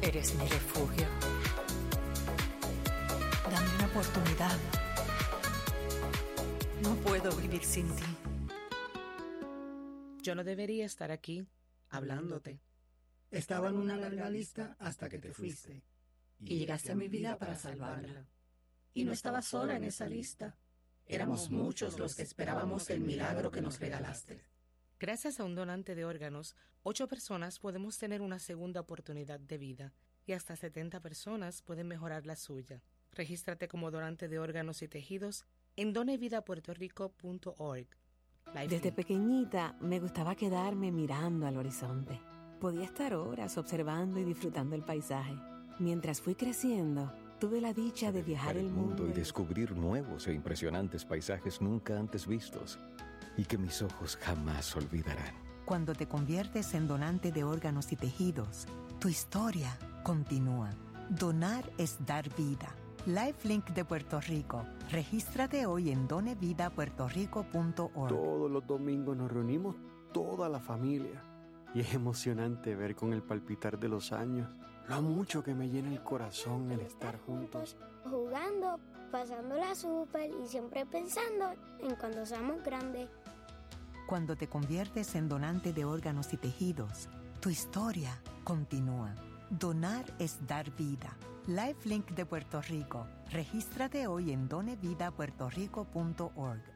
Eres mi refugio. Dame una oportunidad. No puedo vivir sin ti. Yo no debería estar aquí hablándote. Estaba en una larga lista hasta que te fuiste. Y llegaste a mi vida para salvarla. Y no estaba sola en esa lista. Éramos muchos los que esperábamos el milagro que nos regalaste. Gracias a un donante de órganos, 8 personas podemos tener una segunda oportunidad de vida y hasta 70 personas pueden mejorar la suya. Regístrate como donante de órganos y tejidos en donevidapuertorico.org. Desde pequeñita me gustaba quedarme mirando al horizonte. Podía estar horas observando y disfrutando el paisaje. Mientras fui creciendo, tuve la dicha de viajar el mundo y descubrir nuevos e impresionantes paisajes nunca antes vistos y que mis ojos jamás olvidarán. Cuando te conviertes en donante de órganos y tejidos, tu historia continúa. Donar es dar vida. LifeLink de Puerto Rico. Regístrate hoy en donevidapuertorico.org. Todos los domingos nos reunimos toda la familia y es emocionante ver con el palpitar de los años lo mucho que me llena el corazón el estar juntos. Jugando, pasándola súper y siempre pensando en cuando seamos grandes. Cuando te conviertes en donante de órganos y tejidos, tu historia continúa. Donar es dar vida. LifeLink de Puerto Rico. Regístrate hoy en donevidapuertorico.org.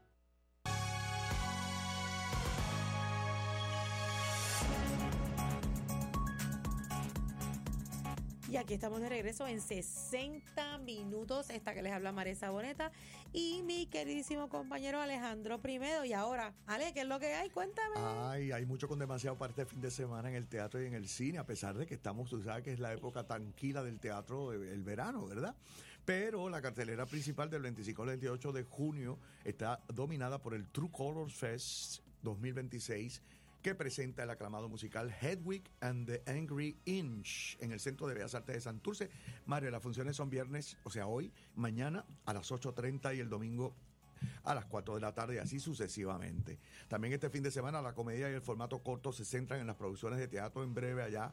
Y aquí estamos de regreso en 60 minutos. Esta que les habla Maresa Boneta y mi queridísimo compañero Alejandro Primedo. Y ahora, Ale, ¿qué es lo que hay? Cuéntame. Ay, hay mucho con demasiado para este fin de semana en el teatro y en el cine, a pesar de que estamos, tú sabes que es la época tranquila del teatro, el verano, ¿verdad? Pero la cartelera principal del 25 al 28 de junio está dominada por el True Colors Fest 2026, que presenta el aclamado musical Hedwig and the Angry Inch en el Centro de Bellas Artes de Santurce. Mario, las funciones son viernes, o sea, hoy, mañana a las 8:30 y el domingo a las 4 de la tarde y así sucesivamente. También este fin de semana la comedia y el formato corto se centran en las producciones de teatro en breve allá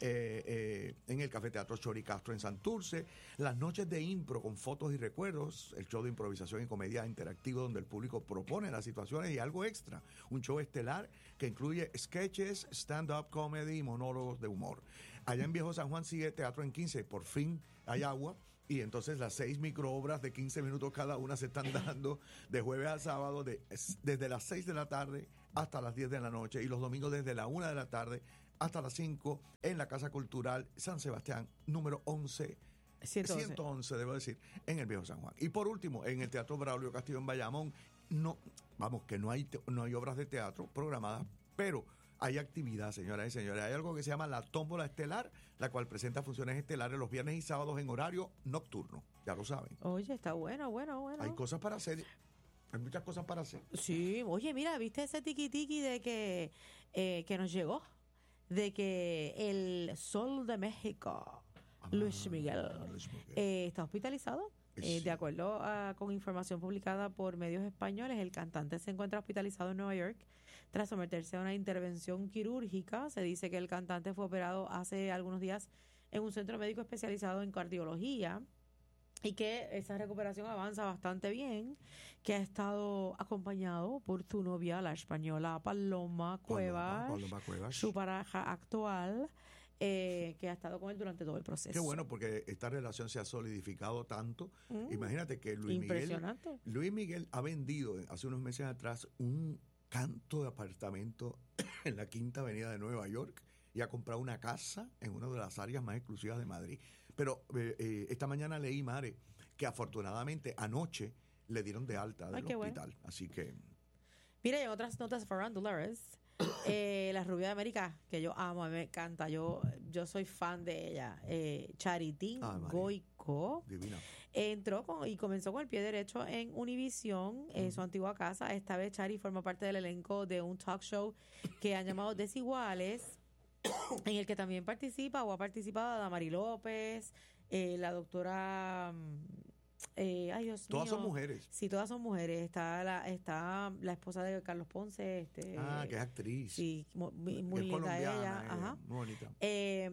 en el Café Teatro Chori Castro en Santurce, las noches de impro con fotos y recuerdos, el show de improvisación y comedia interactivo donde el público propone las situaciones y algo extra, un show estelar que incluye sketches, stand-up comedy y monólogos de humor. Allá en Viejo San Juan sigue Teatro en 15, por fin hay agua. Y entonces las 6 microobras de 15 minutos cada una se están dando de jueves a sábado, desde las 6 de la tarde hasta las 10 de la noche, y los domingos desde la 1 de la tarde hasta las 5 en la Casa Cultural San Sebastián, número 111, debo decir, en el Viejo San Juan. Y por último, en el Teatro Braulio Castillo en Bayamón, no hay obras de teatro programadas, pero hay actividad, señoras y señores. Hay algo que se llama la Tómbola Estelar, la cual presenta funciones estelares los viernes y sábados en horario nocturno. Ya lo saben. Oye, está bueno. Hay cosas para hacer. Hay muchas cosas para hacer. Sí, oye, mira, ¿viste ese tiquitiqui de que nos llegó? De que el Sol de México, Luis Miguel, está hospitalizado. De acuerdo con información publicada por medios españoles, el cantante se encuentra hospitalizado en Nueva York tras someterse a una intervención quirúrgica. Se dice que el cantante fue operado hace algunos días en un centro médico especializado en cardiología y que esa recuperación avanza bastante bien, que ha estado acompañado por su novia, la española Paloma Cuevas, su pareja actual, que ha estado con él durante todo el proceso. Qué bueno, porque esta relación se ha solidificado tanto. Imagínate que Luis Miguel ha vendido hace unos meses atrás un canto de apartamento en la Quinta Avenida de Nueva York y ha comprado una casa en una de las áreas más exclusivas de Madrid. Pero esta mañana leí, Mare, que afortunadamente anoche le dieron de alta del hospital. Bueno. Así que... Mira, y otras notas farandulares. La rubia de América, que yo amo, me encanta, yo soy fan de ella, Charitín Goico, divina. Entró y comenzó con el pie derecho en Univisión, su antigua casa. Esta vez Chari forma parte del elenco de un talk show que han llamado Desiguales, en el que también participa o ha participado Damari López, la doctora... ay, Dios todas mío. Son mujeres. Sí, todas son mujeres. Está la esposa de Carlos Ponce. Que es actriz. Sí, muy linda ella. Ajá. Muy bonita.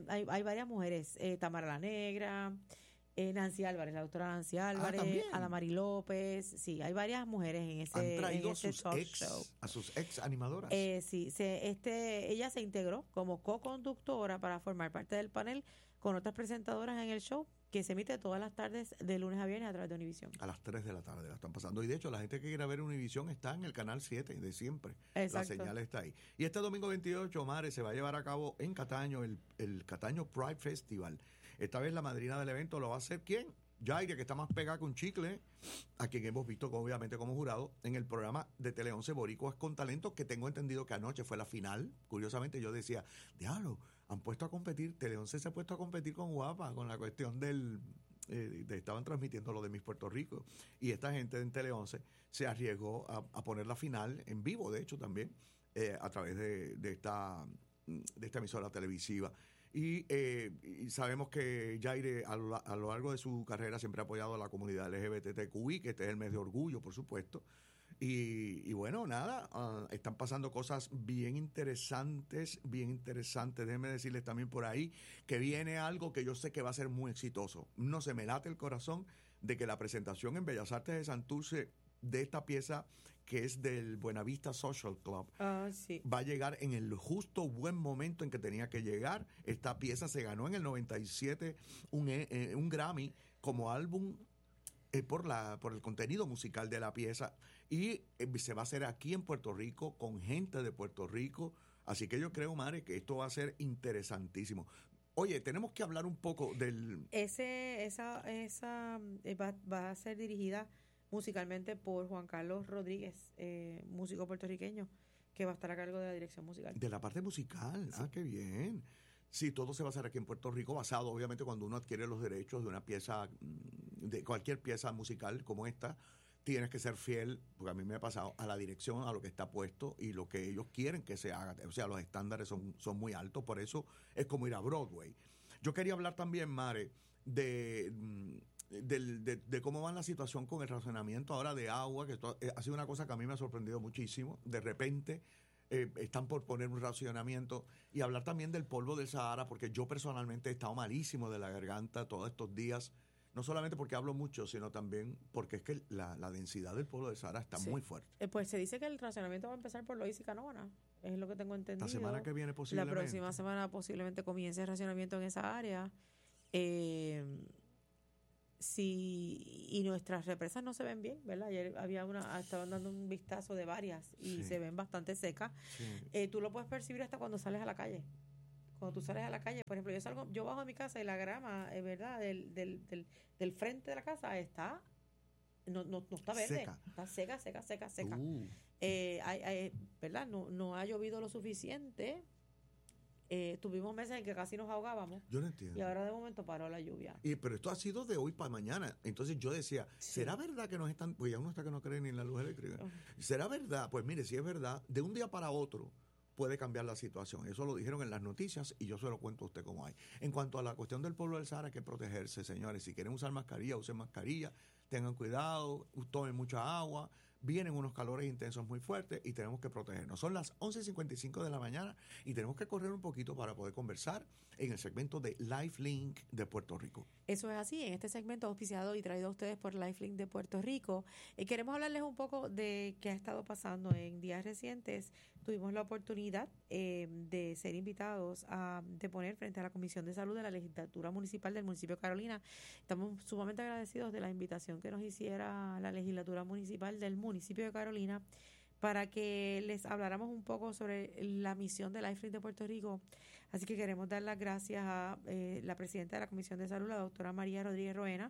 hay varias mujeres, Tamara la Negra, Nancy Álvarez, la doctora Nancy Álvarez, también. Adamari López, sí, hay varias mujeres en ese, Han traído en ese talk show. a sus ex animadoras. Sí, ella se integró como co-conductora para formar parte del panel con otras presentadoras en el show que se emite todas las tardes de lunes a viernes a través de Univisión. A las 3 de la tarde la están pasando. Y de hecho, la gente que quiera ver Univisión está en el canal 7 de siempre. Exacto. La señal está ahí. Y este domingo 28, Mare, se va a llevar a cabo en Cataño el Cataño Pride Festival. Esta vez la madrina del evento lo va a hacer ¿quién? Yaire, que está más pegada que un chicle, a quien hemos visto obviamente como jurado en el programa de Tele 11 Boricuas con Talento, que tengo entendido que anoche fue la final. Curiosamente yo decía, diablo, han puesto a competir, Tele 11 se ha puesto a competir con Guapa, con la cuestión estaban transmitiendo lo de Miss Puerto Rico, y esta gente en Tele 11 se arriesgó a poner la final en vivo, de hecho también, a través de esta emisora televisiva. Y sabemos que Yaire a lo largo de su carrera siempre ha apoyado a la comunidad LGBTQI, que este es el mes de orgullo, por supuesto. Y bueno, nada, están pasando cosas bien interesantes. Déjenme decirles también por ahí que viene algo que yo sé que va a ser muy exitoso. No se me late el corazón de que la presentación en Bellas Artes de Santurce de esta pieza, que es del Buenavista Social Club, sí, va a llegar en el justo buen momento en que tenía que llegar. Esta pieza se ganó en el 97 un Grammy como álbum por el contenido musical de la pieza, y se va a hacer aquí en Puerto Rico con gente de Puerto Rico. Así que yo creo, Mare, que esto va a ser interesantísimo. Oye, tenemos que hablar un poco del... Esa va a ser dirigida musicalmente por Juan Carlos Rodríguez, músico puertorriqueño, que va a estar a cargo de la dirección musical. De la parte musical, sí. Qué bien. Sí, todo se va a hacer aquí en Puerto Rico, basado obviamente cuando uno adquiere los derechos de una pieza, de cualquier pieza musical como esta, tienes que ser fiel, porque a mí me ha pasado, a la dirección, a lo que está puesto y lo que ellos quieren que se haga. O sea, los estándares son muy altos, por eso es como ir a Broadway. Yo quería hablar también, Mare, de cómo va la situación con el racionamiento ahora de agua, que esto ha sido una cosa que a mí me ha sorprendido muchísimo. De repente están por poner un racionamiento, y hablar también del polvo del Sahara, porque yo personalmente he estado malísimo de la garganta todos estos días, no solamente porque hablo mucho, sino también porque es que la densidad del polvo del Sahara está muy fuerte. Pues se dice que el racionamiento va a empezar por Loíza y Canóvana, es lo que tengo entendido. La semana que viene posiblemente. La próxima semana posiblemente comience el racionamiento en esa área. Sí, y nuestras represas no se ven bien, ¿verdad? Ayer estaban dando un vistazo de varias y se ven bastante secas. Sí. Tú lo puedes percibir hasta cuando sales a la calle. Cuando tú sales a la calle, por ejemplo, yo bajo de mi casa y la grama, ¿verdad? Del frente de la casa no está verde, seca. Está seca. ¿Verdad? No ha llovido lo suficiente. Tuvimos meses en que casi nos ahogábamos. Yo no entiendo. Y ahora de momento paró la lluvia. Pero esto ha sido de hoy para mañana. Entonces yo decía, ¿será verdad que nos están...? Pues ya uno está que no cree ni en la luz eléctrica. ¿Será verdad? Pues mire, si es verdad, de un día para otro puede cambiar la situación. Eso lo dijeron en las noticias y yo se lo cuento a usted como hay. En cuanto a la cuestión del polvo del Sahara, hay que protegerse, señores. Si quieren usar mascarilla, usen mascarilla. Tengan cuidado, tomen mucha agua. Vienen unos calores intensos muy fuertes y tenemos que protegernos. Son las 11:55 de la mañana y tenemos que correr un poquito para poder conversar en el segmento de Lifelink de Puerto Rico. Eso es así. En este segmento auspiciado y traído a ustedes por Lifelink de Puerto Rico, queremos hablarles un poco de qué ha estado pasando en días recientes. Tuvimos la oportunidad de ser invitados a deponer frente a la Comisión de Salud de la Legislatura Municipal del municipio de Carolina. Estamos sumamente agradecidos de la invitación que nos hiciera la Legislatura Municipal del municipio de Carolina para que les habláramos un poco sobre la misión de Lifelink de Puerto Rico. Así que queremos dar las gracias a la presidenta de la Comisión de Salud, la doctora María Rodríguez Roena,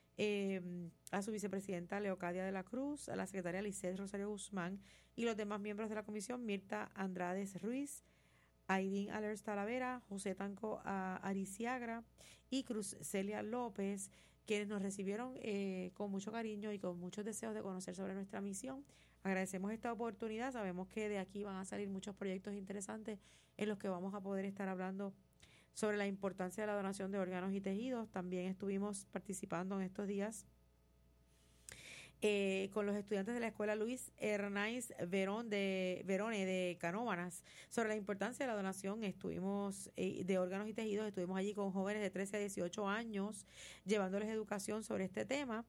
a su vicepresidenta Leocadia de la Cruz, a la secretaria Lisset Rosario Guzmán y los demás miembros de la comisión, Mirta Andrades Ruiz, Aidín Alers Talavera, José Tanco Ariciagra y Cruz Celia López, quienes nos recibieron con mucho cariño y con muchos deseos de conocer sobre nuestra misión. Agradecemos esta oportunidad, sabemos que de aquí van a salir muchos proyectos interesantes en los que vamos a poder estar hablando sobre la importancia de la donación de órganos y tejidos. También estuvimos participando en estos días con los estudiantes de la Escuela Luis Hernández Verone de Canóvanas sobre la importancia de la donación. Estuvimos de órganos y tejidos, estuvimos allí con jóvenes de 13 a 18 años llevándoles educación sobre este tema.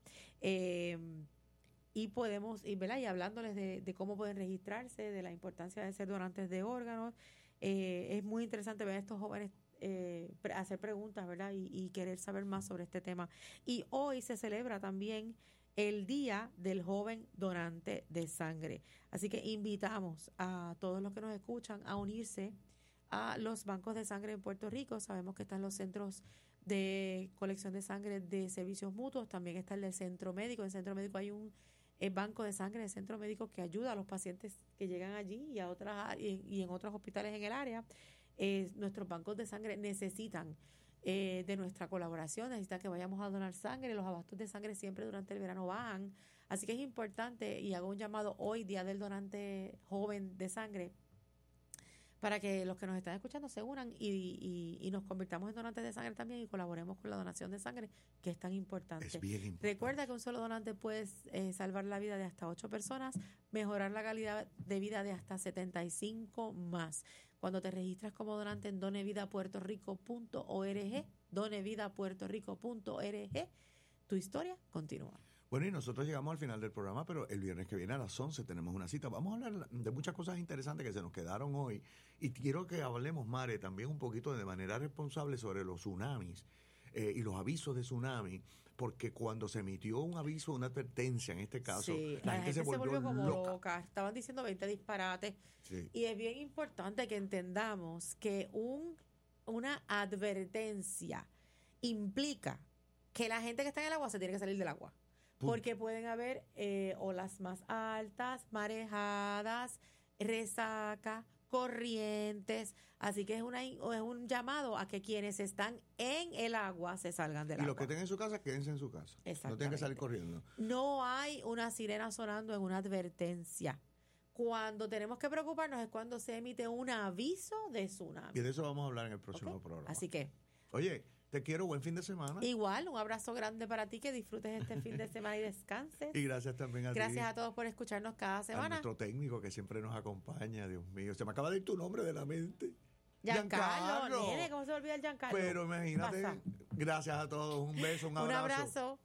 Y podemos y hablándoles de cómo pueden registrarse, de la importancia de ser donantes de órganos. Es muy interesante ver a estos jóvenes hacer preguntas, ¿verdad? Y querer saber más sobre este tema. Y hoy se celebra también el Día del Joven Donante de Sangre. Así que invitamos a todos los que nos escuchan a unirse a los bancos de sangre en Puerto Rico. Sabemos que están los centros de colección de sangre de servicios mutuos, también está el del centro médico. En el centro médico hay un banco de sangre del centro médico que ayuda a los pacientes que llegan allí y a otras y en otros hospitales en el área. Nuestros bancos de sangre necesitan de nuestra colaboración, necesitan que vayamos a donar sangre. Los abastos de sangre siempre durante el verano bajan, así que es importante, y hago un llamado hoy, Día del Donante Joven de Sangre, para que los que nos están escuchando se unan y nos convirtamos en donantes de sangre también y colaboremos con la donación de sangre, que es tan importante. Es bien importante. Recuerda que un solo donante puede salvar la vida de hasta 8 personas, mejorar la calidad de vida de hasta 75 más. Cuando te registras como donante en donevidapuertorico.org, donevidapuertorico.org, tu historia continúa. Bueno, y nosotros llegamos al final del programa, pero el viernes que viene a las 11 tenemos una cita. Vamos a hablar de muchas cosas interesantes que se nos quedaron hoy. Y quiero que hablemos, Mare, también un poquito de manera responsable sobre los tsunamis y los avisos de tsunami. Porque cuando se emitió un aviso, una advertencia en este caso, sí, la gente se volvió como loca. Estaban diciendo 20 disparates. Sí. Y es bien importante que entendamos que una advertencia implica que la gente que está en el agua se tiene que salir del agua. Porque pueden haber olas más altas, marejadas, resaca, corrientes. Así que es un llamado a que quienes están en el agua se salgan del agua. Y los que estén en su casa, quédense en su casa. No tienen que salir corriendo. No hay una sirena sonando en una advertencia. Cuando tenemos que preocuparnos es cuando se emite un aviso de tsunami. Y de eso vamos a hablar en el próximo programa. Así que... Oye, te quiero, buen fin de semana. Igual, un abrazo grande para ti, que disfrutes este fin de semana y descanses. Y gracias también a ti. Gracias a todos por escucharnos cada semana. A nuestro técnico que siempre nos acompaña, Dios mío. Se me acaba de ir tu nombre de la mente. Giancarlo, nene, ¿cómo se olvida el Giancarlo? Pero imagínate, gracias a todos, un beso, un abrazo. Un abrazo.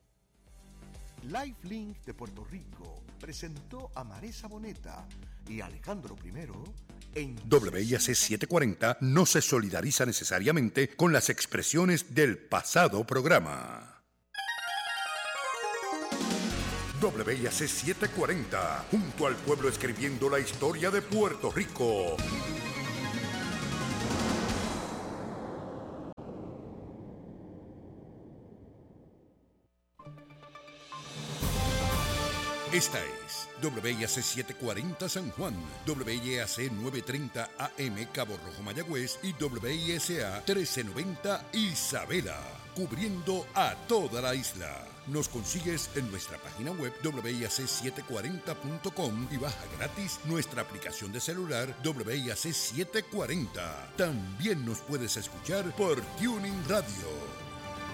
Lifelink de Puerto Rico presentó a Maresa Boneta y Alejandro I en WIAC 740 no se solidariza necesariamente con las expresiones del pasado programa. WIAC 740, junto al pueblo escribiendo la historia de Puerto Rico. Esta es WIAC 740 San Juan, WIAC 930 AM Cabo Rojo Mayagüez y WISA 1390 Isabela, cubriendo a toda la isla. Nos consigues en nuestra página web WIAC740.com y baja gratis nuestra aplicación de celular WIAC 740. También nos puedes escuchar por Tuning Radio.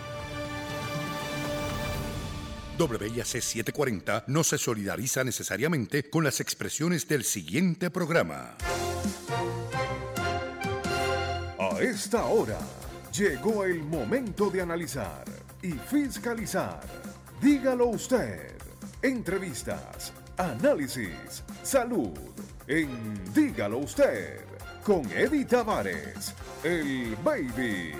WIAC 740 no se solidariza necesariamente con las expresiones del siguiente programa. A esta hora llegó el momento de analizar y fiscalizar. Dígalo usted. Entrevistas, análisis, salud. En Dígalo usted, con Eddie Tavares, el Baby.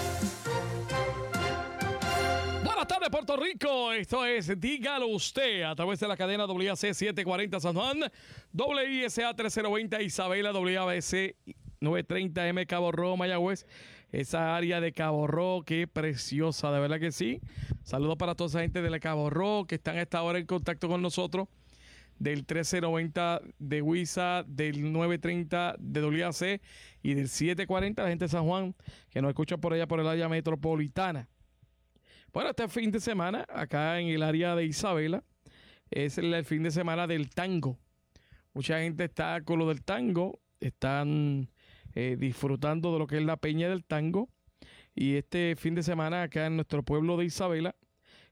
Buenas tardes, Puerto Rico. Esto es Dígalo Usted a través de la cadena WIAC 740 San Juan, WISA 1390 Isabela, WIAC 930 M Cabo Rojo Mayagüez. Esa área de Cabo Rojo, qué preciosa, de verdad que sí. Saludos para toda esa gente de Cabo Rojo que están a esta hora en contacto con nosotros, del 1390 de WISA, del 930 de WIAC y del 740, la gente de San Juan que nos escucha por allá por el área metropolitana. Bueno, este fin de semana, acá en el área de Isabela, es el fin de semana del tango. Mucha gente está con lo del tango, están disfrutando de lo que es la peña del tango. Y este fin de semana, acá en nuestro pueblo de Isabela,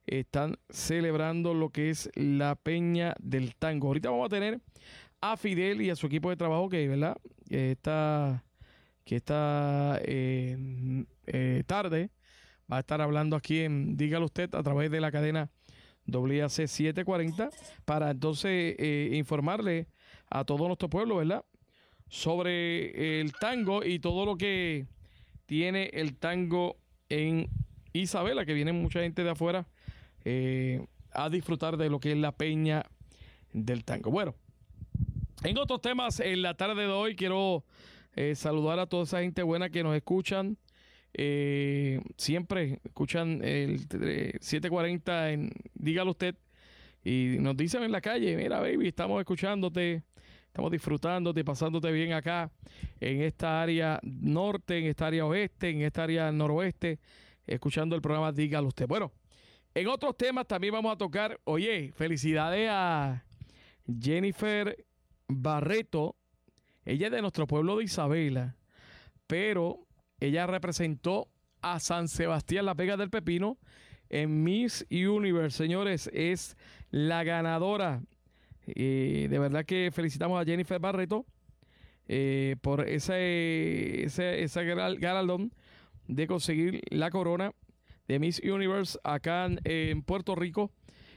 están celebrando lo que es la Peña del Tango. Ahorita vamos a tener a Fidel y a su equipo de trabajo que, ¿verdad? Que esta tarde va a estar hablando aquí en Dígalo Usted a través de la cadena WAC 740 para entonces informarle a todo nuestro pueblo, ¿verdad? Sobre el tango y todo lo que tiene el tango en Isabela, que viene mucha gente de afuera a disfrutar de lo que es la Peña del Tango. Bueno, en otros temas, en la tarde de hoy quiero saludar a toda esa gente buena que nos escuchan. Siempre escuchan el 740 en Dígalo Usted y nos dicen en la calle, mira baby, estamos escuchándote, estamos disfrutándote, pasándote bien acá en esta área norte, en esta área oeste, en esta área noroeste, escuchando el programa Dígalo Usted. Bueno, en otros temas también vamos a tocar, oye, felicidades a Jennifer Barreto. Ella es de nuestro pueblo de Isabela, pero ella representó a San Sebastián Las Vegas del Pepino en Miss Universe. Señores, es la ganadora. De verdad que felicitamos a Jennifer Barreto por ese galardón de conseguir la corona de Miss Universe acá en Puerto Rico.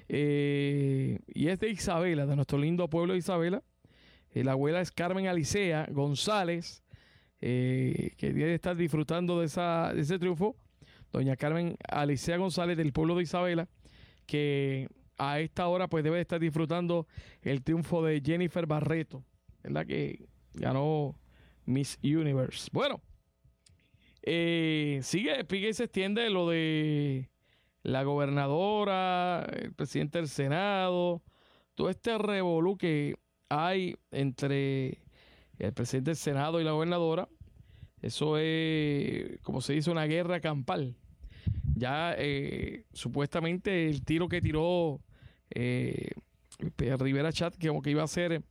Y es de Isabela, de nuestro lindo pueblo de Isabela. La abuela es Carmen Alicea González, que debe estar disfrutando de ese triunfo. Doña Carmen Alicea González del pueblo de Isabela, que a esta hora pues debe estar disfrutando el triunfo de Jennifer Barreto, ¿verdad? Que ganó Miss Universe. Bueno, sigue y se extiende lo de la gobernadora, el presidente del Senado, todo este revolú que hay entre el presidente del Senado y la gobernadora. Eso es, como se dice, una guerra campal. Ya supuestamente el tiro que tiró Rivera Chat, que como que iba a ser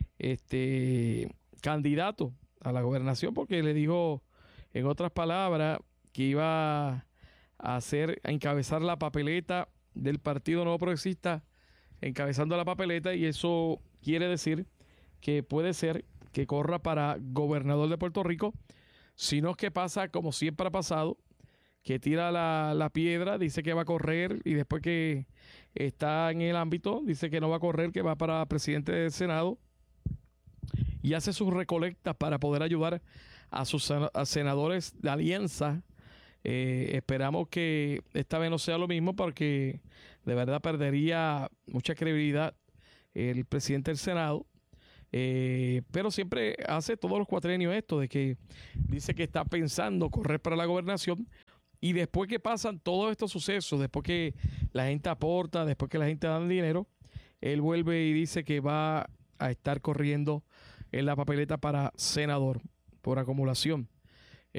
candidato a la gobernación, porque le dijo, en otras palabras, que iba a encabezar la papeleta del Partido Nuevo Progresista, encabezando la papeleta, y eso quiere decir que puede ser que corra para gobernador de Puerto Rico, si no es que pasa como siempre ha pasado, que tira la piedra, dice que va a correr y después que está en el ámbito, dice que no va a correr, que va para presidente del Senado y hace sus recolectas para poder ayudar a sus senadores de alianza. Esperamos que esta vez no sea lo mismo, porque de verdad perdería mucha credibilidad el presidente del Senado. Pero siempre hace todos los cuatrienios esto de que dice que está pensando correr para la gobernación, y después que pasan todos estos sucesos, después que la gente aporta, después que la gente da dinero, él vuelve y dice que va a estar corriendo en la papeleta para senador por acumulación.